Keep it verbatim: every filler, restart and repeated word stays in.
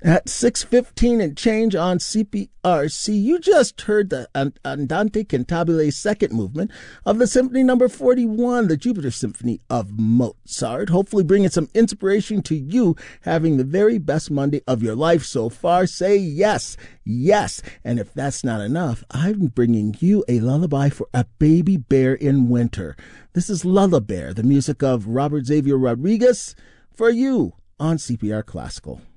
At six fifteen and change on C P R C, you just heard the Andante Cantabile second movement of the Symphony Number forty-one, the Jupiter Symphony of Mozart, hopefully bringing some inspiration to you having the very best Monday of your life so far. Say yes, yes. And if that's not enough, I'm bringing you a lullaby for a baby bear in winter. This is Lullabear, the music of Robert Xavier Rodriguez, for you on C P R Classical.